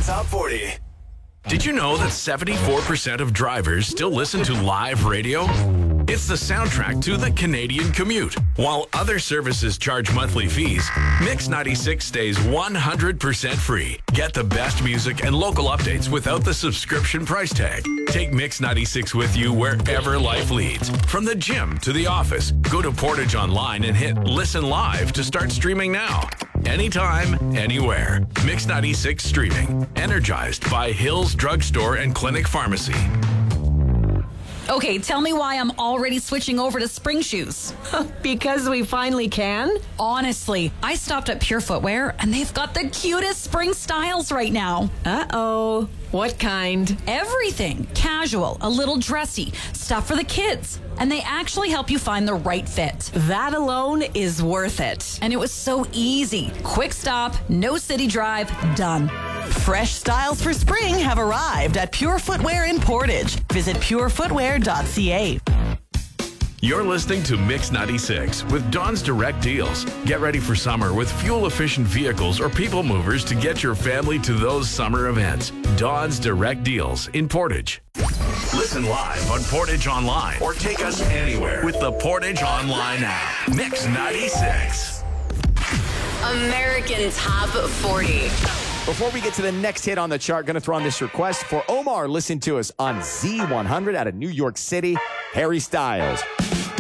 Top 40. Did you know that 74% of drivers still listen to live radio? It's the soundtrack to the Canadian commute. While other services charge monthly fees, Mix 96 stays 100% free. Get the best music and local updates without the subscription price tag. Take Mix 96 with you wherever life leads. From the gym to the office, go to Portage Online and hit Listen Live to start streaming now. Anytime, anywhere. Mix 96 streaming. Energized by Hills Drugstore and Clinic Pharmacy. Okay, tell me why I'm already switching over to spring shoes. Because we finally can? Honestly, I stopped at Pure Footwear and they've got the cutest spring styles right now. Uh-oh. What kind? Everything. Casual, a little dressy, stuff for the kids. And they actually help you find the right fit. That alone is worth it. And it was so easy. Quick stop, no city drive, done. Fresh styles for spring have arrived at Pure Footwear in Portage. Visit purefootwear.ca. You're listening to Mix 96 with Dawn's Direct Deals. Get ready for summer with fuel-efficient vehicles or people movers to get your family to those summer events. Dawn's Direct Deals in Portage. Listen live on Portage Online or take us anywhere with the Portage Online app. Mix 96. American Top 40. Before we get to the next hit on the chart, going to throw on this request for Omar. Listen to us on Z100 out of New York City. Harry Styles.